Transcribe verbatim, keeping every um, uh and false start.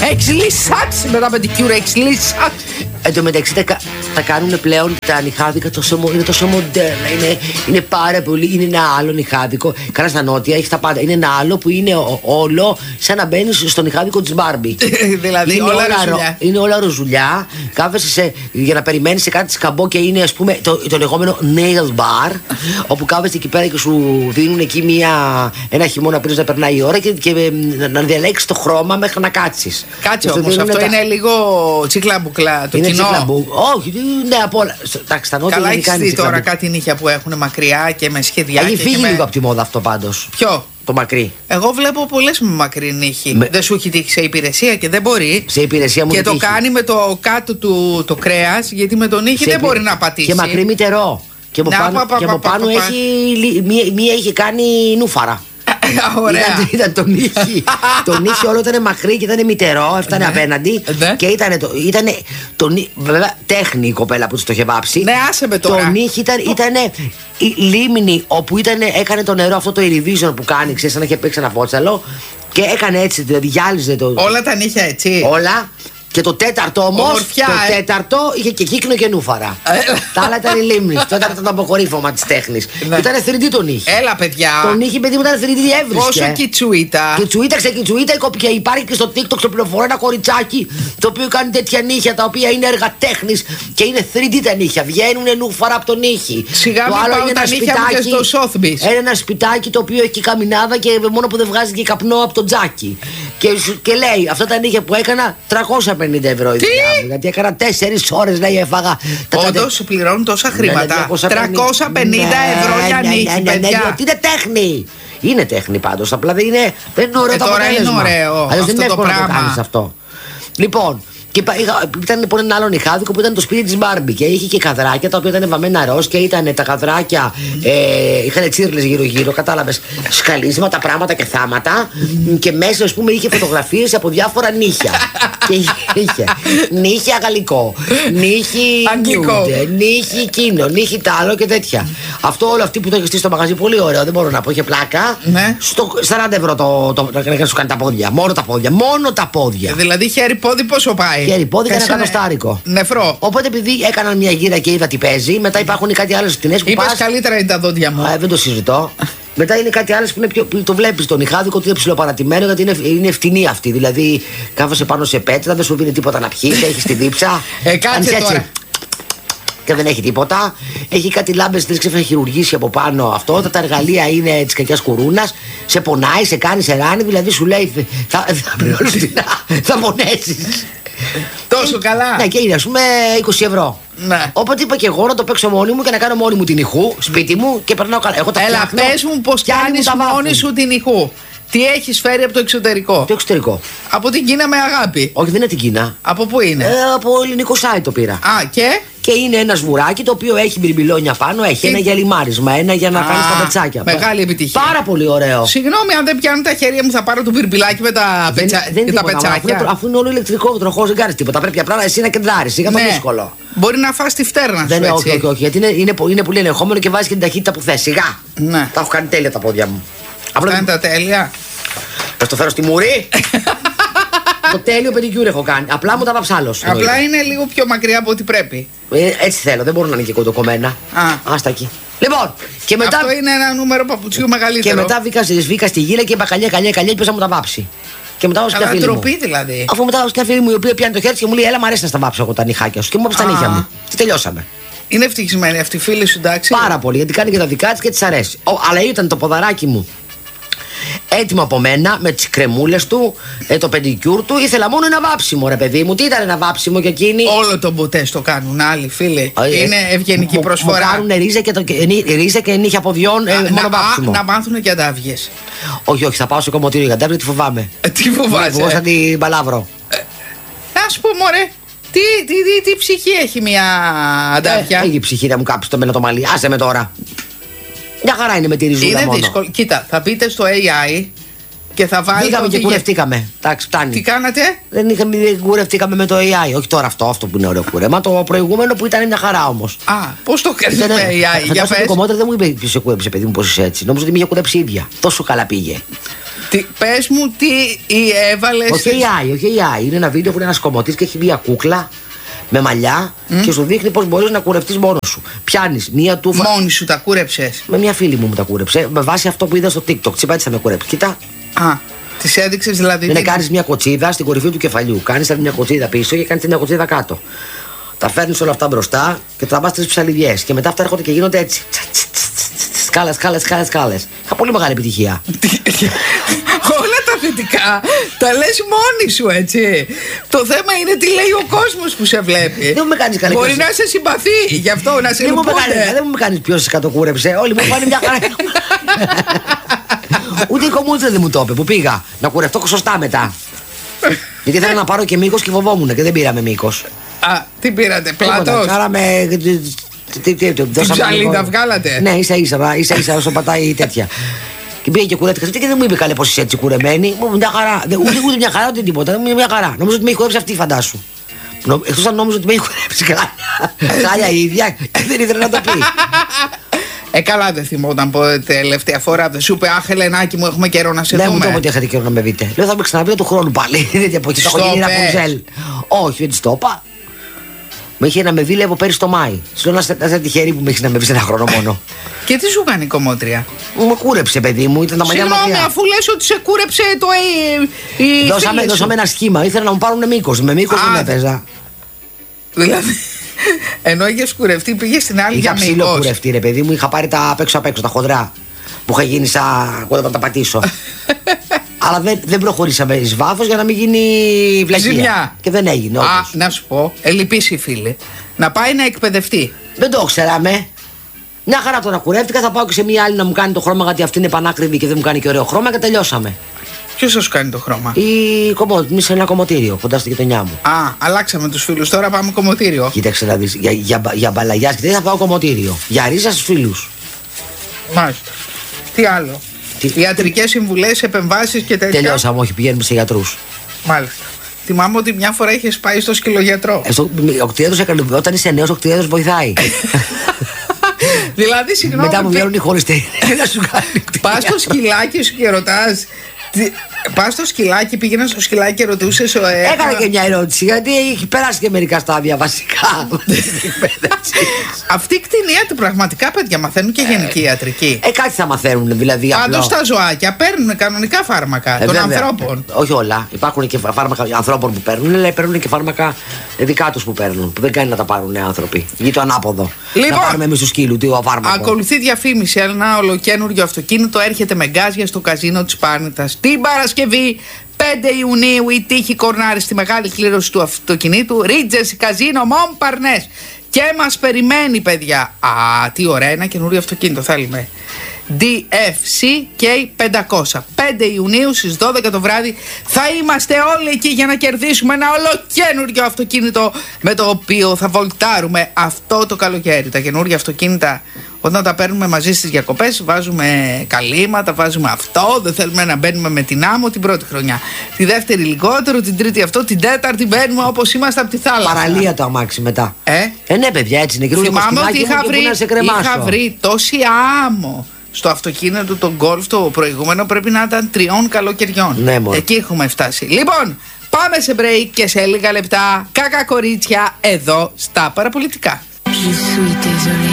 Έχεις λυσάξει με τα πεντικιούρα, έχεις λυσάξει. Εν τω μεταξύ τα, τα κάνουν πλέον τα νυχάδικα τόσο, είναι τόσο μοντέρνα. Είναι, είναι πάρα πολύ. Είναι ένα άλλο νυχάδικο. Καλά στα νότια έχει τα πάντα. Είναι ένα άλλο που είναι ο, όλο σαν να μπαίνει στο νυχάδικο της Μπάρμπι. Δηλαδή είναι όλα όλα, ροζουλιά. Είναι όλα ροζουλιά. Κάθεσαι σε, για να περιμένει σε κάτι σκαμπό και είναι ας πούμε το, το λεγόμενο nail bar. Όπου κάθεσαι εκεί πέρα και σου δίνουν εκεί μια, ένα χειμώνα πριν να περνάει η ώρα και, και να, να διαλέξει το χρώμα μέχρι να κάτσει. Κάτσε όμως, αυτό τα... είναι λίγο τσίκλαμπουκλά. Το είναι κοινό. Τσίκλαμπου. Όχι, ναι, από όλα. Εντάξει, τα νότια καλά, γενικά έχεις δει τώρα κάτι νύχια που έχουν μακριά και με σχεδιά. Έχει φύγει με... λίγο από τη μόδα αυτό πάντως. Ποιο? Το μακρύ. Εγώ βλέπω πολλές με μακρύ νύχη. Με... Δεν σου έχει τύχει σε υπηρεσία και δεν μπορεί. Σε υπηρεσία μου και το τύχει. Κάνει με το κάτω του το κρέας, γιατί με τον νύχη σε δεν υπη... μπορεί να πατήσει. Και μακρύ μητερό. Και από να, πάνω, πα, πα, και από πα, πάνω πα, πα, έχει, μία, μία έχει κάνει νούφαρα. Ωραία. Ήταν, ήταν το νύχι. Το νύχι όλο ήταν μακρύ και ήταν μητερό, έφτανε απέναντι. Και ήταν το. Ήτανε, το βέβαια, τέχνη η κοπέλα που το είχε βάψει. Ναι, άσε με τώρα. Το νύχι ήταν ήτανε, η λίμνη όπου ήτανε, έκανε το νερό αυτό το Irivision που κάνει, ξέρεις, σαν να είχε παίξει ένα φότσαλο. Και έκανε έτσι, δηλαδή γυάλιζε το. Όλα τα νύχια έτσι. Όλα. Και το τέταρτο όμως, Ομορφιά, το ε. τέταρτο είχε και κύκνο και νούφαρα. Τα άλλα ήταν η λίμνη. Το τέταρτο ήταν το αποκορύφωμα της τέχνης. Ναι. Ήταν θρι ντι το νύχι. Έλα, παιδιά. Το νύχι, παιδί μου, ήταν θρι ντι έβρισκε. Πόσο κιτσουίτα. Κιτσουίτα, ξεκιτσουίτα. Και υπάρχει και στο TikTok, στο πληροφορώ, ένα κοριτσάκι το οποίο κάνει τέτοια νύχια τα οποία είναι έργα τέχνης και είναι θρι ντι τα νύχια. Βγαίνουν νούφαρα από το νύχι. Σιγά μην πάω τα νύχια μου και στο Sotheby's. Είναι ένα σπιτάκι το οποίο έχει καμινάδα και μόνο που δεν βγάζει και καπνό από το τζάκι. Και, και λέει, αυτά τα νύχια που έκανα τριακόσια πενήντα ευρώ. Γιατί έκανα τέσσερις ώρες, λέει, έφαγα. Όντως σου πληρώνουν τόσα χρήματα. τριακόσια πενήντα ευρώ για νύχη, παιδιά. Ότι είναι τέχνη. Είναι τέχνη πάντως. Απλά δεν είναι, δεν είναι ωραίο ε, το τώρα αποτέλεσμα. Είναι ωραίο. Αλλιώς δεν είναι το εύκολο να το πράγμα. κάνεις αυτό. Λοιπόν, και είχα, ήταν λοιπόν ένα άλλο νυχάδικο που ήταν το σπίτι της Μπάρμπι και είχε και καδράκια τα οποία ήταν βαμμένα ροζ και ήταν τα καδράκια, ε, είχαν τσίρλες γύρω-γύρω, κατάλαβες, σκαλίσματα, πράγματα και θάματα και μέσα, ας πούμε, είχε φωτογραφίες από διάφορα νύχια. Και είχε νύχι αγγλικό, νύχι αγγλικό, νύχι εκείνο, νύχι τ' άλλο και τέτοια. Αυτό όλο αυτή που το είχε στήσει στο μαγαζί, πολύ ωραίο, δεν μπορώ να πω, είχε πλάκα. Ναι. Στο σαράντα ευρώ το, το, το, να σου κάνει τα πόδια. Μόνο τα πόδια. Μόνο τα πόδια. Δηλαδή χέρι πόδι πόσο πάει? Χέρι πόδι και ένα κατοστάρικο. Νεφρό. Οπότε επειδή έκαναν μια γύρα και είδα τι παίζει, μετά υπάρχουν κάτι άλλες φτηνές που είπες πας... καλύτερα είναι τα δόντια μου. Α, δεν το συζητώ. Μετά είναι κάτι άλλο που, είναι πιο, που το βλέπει τον νυχάδικο ότι είναι ψιλοπαρατημένο γιατί είναι, είναι φτηνή αυτή. Δηλαδή κάθεσαι πάνω σε πέτρα, δεν σου δίνει τίποτα να πιει, έχει τη δίψα. Ε, κάτσε τώρα. Και δεν έχει τίποτα. Έχει κάτι λάμπες, δεν ξέρει, έχει χειρουργήσει από πάνω αυτό. Τα εργαλεία είναι τη κακιά κουρούνα. Σε πονάει, σε κάνει, σε ράνει. Δηλαδή σου λέει θα, θα πληρώσει την. Θα πονέσει. Τόσο καλά. Ναι, και είναι ας πούμε είκοσι ευρώ. Ναι. Οπότε είπα και εγώ να το παίξω μόνη μου και να κάνω μόνη μου την ηχού σπίτι μου και περνάω καλά. Εγώ τα Έλα, φτιάχνω. πες μου πως κάνεις μόνη σου την ηχού. Τι έχεις φέρει από το εξωτερικό? Το εξωτερικό. Από την Κίνα με αγάπη. Όχι, δεν είναι την Κίνα. Από πού είναι? Ε, από ελληνικό site το πήρα. Α, και? Και είναι ένα σβουράκι το οποίο έχει μπιρμπιλόνια πάνω, έχει τι? Ένα για λιμάρισμα, ένα για να κάνει τα πετσάκια. Μεγάλη επιτυχία. Πάρα πολύ ωραίο. Συγγνώμη, αν δεν πιάνουν τα χέρια μου, θα πάρω το μπιρμπιλάκι με τα, δεν, πετσα... δεν και τα πετσάκια. Αφού είναι, αφού είναι όλο ηλεκτρικό τροχό, δεν κάνει τίποτα. Πρέπει απλά εσύ να κεντράρει. Είναι ναι. δύσκολο. Μπορεί να φας τη φτέρνα δεν σου. Είναι, έτσι. όχι, όχι, όχι, γιατί είναι, είναι, είναι πολύ ελεγχόμενο και βάζει και την ταχύτητα που θε. Σιγά. Ναι. Τα έχω κάνει τέλεια τα πόδια μου. Αυτά είναι τα τέλεια. Θα το φέρω στη μουρή. Το τέλειο πεντικιούρ έχω κάνει. Απλά μου τα βάψα άλλος. Απλά είναι λίγο πιο μακριά από ό,τι πρέπει. Ε, έτσι θέλω, δεν μπορώ να είναι και κοντοκομμένα. Άστα εκεί. Λοιπόν, και μετά. Αυτό είναι ένα νούμερο παπουτσιού μεγαλύτερο. Και μετά βγήκα, βγήκα στη γύλα και είπα καλιά, καλιά, καλιά, και να μου τα βάψει. Και μετά όσο αλλά τροπή δηλαδή. Αφού μετά όσο μια φίλη μου η οποία πιάνει το χέρι και μου λέει: έλα, μου αρέσει να στα βάψω εγώ τα νυχάκια σου. Και μου βάψει τα νύχια μου. Και τελειώσαμε. Είναι ευτυχισμένη αυτή η φίλη σου, εντάξει. Πάρα πολύ, γιατί κάνει και τα δικά τη και τη αρέσει. Ο, αλλά ήταν το ποδαράκι μου έτοιμο από μένα με τις κρεμούλες του, ε, το πεντικιούρ του. Ήθελα μόνο ένα βάψιμο, ρε παιδί μου. Τι ήταν ένα βάψιμο και εκείνη. Όλο το μπουτές το κάνουν άλλοι φίλοι. Ε, είναι ευγενική μου, προσφορά. Μου κάνουν ρίζα και, το, ρίζα και νύχια ποδιών, ε, μόνο να, βάψιμο. Να μάθουν και αντάβιες. Όχι, όχι, θα πάω σε κομμωτήριο για αντάβια, τι φοβάμαι. Ε, τι φοβάσαι. Εγώ σαν την Παλάβρο. Ε, να σου πω, μωρέ. Τι, τι, τι, τι ψυχή έχει μια αντάβια. Ε, έχει ψυχή να μου κάψει το μένα το μαλλί. Άσε με τώρα. Μια χαρά είναι με τη ριζούλα είναι μόνο. δύσκολο. Κοίτα, θα πείτε στο έι άι Και θα βάλει. Βγήκαμε και κουρευτήκαμε. Εντάξει, φτάνει. Τι κάνατε? Δεν είχαμε, κουρευτήκαμε με το έι άι. Όχι τώρα αυτό, αυτό που είναι ωραίο κούρεμα. Το προηγούμενο που ήταν μια χαρά όμως. Α, πώς το κάνεις με έι άι? Για πες. Το κομμάτι δεν μου είπε ποιος σε κούρεψε, παιδί μου, πως είσαι έτσι. Νόμιζα ότι με είχε κουρέψει η ίδια. Τόσο καλά πήγε. Τι, πες μου τι έβαλες. Όχι έι άι, όχι έι άι. Είναι ένα βίντεο που είναι ένας κομμωτής και έχει μια κούκλα με μαλλιά mm. και σου δείχνει πως μπορείς να κουρευτείς μόνος σου. Πιάνεις μία τούφα. Μόνη σου τα κούρεψες? Με μια φίλη μου μου τα κούρεψε. Με βάση αυτό που είδα στο TikTok. Τσίπα έτσι θα με κουρέψει. Κοίτα. Α, της έδειξες δηλαδή. Είναι κάνεις μια κοτσίδα στην κορυφή του κεφαλιού. Κάνεις μια κοτσίδα πίσω και κάνεις μια κοτσίδα κάτω. Τα φέρνεις όλα αυτά μπροστά και τραβάς τρεις ψαλιδιές. Και μετά αυτά έρχονται και γίνονται έτσι. Σκάλες, σκάλες, σκάλες, σκάλες. Είχα πολύ μεγάλη επιτυχία. Όλα τα θετικά τα λες μόνη σου, έτσι. Το θέμα είναι τι λέει ο κόσμος που σε βλέπει. Δεν μου κάνεις καλή. Μπορεί να σε συμπαθεί, γι' αυτό να σε λυπούνται. Δεν μου κάνεις ποιος σε κατοκούρεψε. Όλοι μου πάνε μια χαρά. Ούτε η κομμούτρα δεν μου το είπε που πήγα. Να κουρευτώ σωστά μετά. Γιατί ήθελα να πάρω και μήκος και φοβόμουν και δεν πήραμε μήκος. Α, τι πήρατε, πλάτος? Κάραμε. Την ψαλίδα βγάλατε? Ναι, ίσα ίσα, ίσα ίσα όσο πατάει τέτοια. Και πήγε και κουρεύτηκα και δεν μου είπε καλέ πως είσαι έτσι κουρεμένη. Μου μια χαρά. Ούτε, ούτε μια χαρά ούτε τίποτα. Μια χαρά. Νομίζω ότι με έχει κουρέψει αυτή, φαντάσου. Εκτός αν νόμιζα ότι με έχει κουρέψει χάλια η ίδια και δεν ήθελε να το πει. Ε, καλά δεν θυμόταν τελευταία φορά. Δεν σου είπε, αχ, Ελενάκη μου, έχουμε καιρό να σε δούμε. Δεν μου το είπε ότι είχατε καιρό να με δείτε. Λέω, θα με ξαναπεί του χρόνου πάλι. Δεν από εκεί, θα έχω γίνει Ραπουνζέλ. Όχι, δεν τη το είπα. Με είχε να με δει, λέγω πέρυσι το Μάη. Σου λέω να είσαι τυχερή που με έχει να με βρει ένα χρόνο μόνο. Και τι σου κάνει η κομμότρια? Μου κούρεψε, παιδί μου, ήταν τα μαλλιά μου. Συγγνώμη, αφού λες ότι σε κούρεψε το. Η, η δώσαμε, δώσαμε ένα σχήμα, ήθελα να μου πάρουν μήκος. Με μήκος δεν έπαιζα. Δηλαδή. Ενώ είχε κουρευτεί, πήγε στην άλλη είχα για ψηλό κουρευτεί, ρε παιδί μου, είχα πάρει τα απ' έξω απ' έξω, τα χοντρά. Που είχα γίνει σαν. Εγώ να τα πατήσω. Αλλά δεν, δεν προχωρήσαμε εις βάθος για να μην γίνει βλακεία. Ζημιά. Και δεν έγινε. Α, όντως. να σου πω, ελπίσει φίλε, να πάει να εκπαιδευτεί. Δεν το ξέραμε. Μια χαρά τώρα κουρεύτηκα, θα πάω και σε μια άλλη να μου κάνει το χρώμα, γιατί αυτή είναι πανάκριβη και δεν μου κάνει και ωραίο χρώμα και τελειώσαμε. Ποιος θα σου κάνει το χρώμα? Η κομμωτή, σε ένα κομμωτήριο κοντά στη γειτονιά μου. Α, αλλάξαμε τους φίλους, τώρα πάμε κομμωτήριο. Κοίταξε να δεις, για, για, για μπαλαγιάς και δεν θα πάω κομμωτήριο. Για ρίζα στους φίλους. Μάλιστα. Τι άλλο? Τι... Ιατρικές συμβουλές, επεμβάσεις και τέτοια. Τελειώσαμε, όχι, πηγαίνουμε σε γιατρούς. Μάλιστα. Θυμάμαι ότι μια φορά είχες πάει στο σκυλογιατρό. Ε, στο, ο κτήριατρος έκανε, όταν είσαι νέος, ο κτήριατρος βοηθάει. Δηλαδή, συγγνώμη. Μετά μου βγαίνουν οι χωριστοί. Να σου κάνει. Πας στο σκυλάκι σου και ρωτάς. Πας στο σκυλάκι, πήγαινα στο σκυλάκι και ρωτούσες. Έκανα και μια ερώτηση, γιατί έχει περάσει και μερικά στάδια βασικά. Αυτή η κτηνία του πραγματικά, παιδιά, μαθαίνουν και γενική ιατρική. Ε, κάτι θα μαθαίνουν, δηλαδή. Πάντως τα ζωάκια παίρνουν κανονικά φάρμακα ε, των βέβαια. ανθρώπων. Όχι όλα. Υπάρχουν και φάρμακα ανθρώπων που παίρνουν, αλλά παίρνουν και φάρμακα δικά τους που παίρνουν. Που δεν κάνει να τα πάρουν άνθρωποι. Ή το ανάποδο. Λοιπόν, να πάρουμε εμείς του σκύλου, τι ο φάρμακο. Ακολουθεί διαφήμιση. Ένα ολοκένουργιο αυτοκίνητο έρχεται με γκάζια στο καζίνο της Πάρνηθας την Παρασκευή πέντε Ιουνίου. Η τύχη κορνάρει στη μεγάλη κλήρωση του αυτοκινήτου Ρίτζες Καζίνο Μομπαρνές. Και μας περιμένει, παιδιά. Α, τι ωραία, ένα καινούριο αυτοκίνητο θέλουμε. ντι εφ σι κέι πεντακόσια. πέντε Ιουνίου στις δώδεκα το βράδυ θα είμαστε όλοι εκεί για να κερδίσουμε ένα ολοκένουργιο αυτοκίνητο με το οποίο θα βολτάρουμε αυτό το καλοκαίρι. Τα καινούργια αυτοκίνητα, όταν τα παίρνουμε μαζί στις διακοπές, βάζουμε καλύματα, βάζουμε αυτό. Δεν θέλουμε να μπαίνουμε με την άμμο την πρώτη χρονιά. Τη δεύτερη λιγότερο, την τρίτη αυτό, την τέταρτη μπαίνουμε όπως είμαστε από τη θάλασσα. Παραλία το αμάξι μετά. Ε, ε ναι, παιδιά, έτσι είναι. Θυμάμαι ότι είχα βρει, είχα βρει τόση άμμο στο αυτοκίνητο, το Golf, το προηγούμενο πρέπει να ήταν τριών καλοκαιριών. Ναι, μόνο. Εκεί έχουμε φτάσει. Λοιπόν, πάμε σε break και σε λίγα λεπτά. Κάκα κορίτσια εδώ στα παραπολιτικά.